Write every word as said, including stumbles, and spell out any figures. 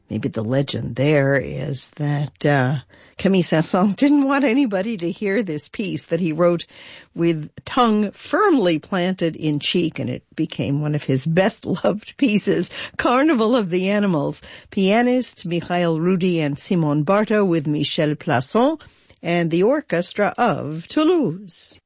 maybe the legend there is that uh, Camille Saint-Saëns didn't want anybody to hear this piece that he wrote with tongue firmly planted in cheek, and it became one of his best-loved pieces, Carnival of the Animals. Pianist Michael Rudy and Simon Barta with Michel Plasson and the orchestra of Toulouse.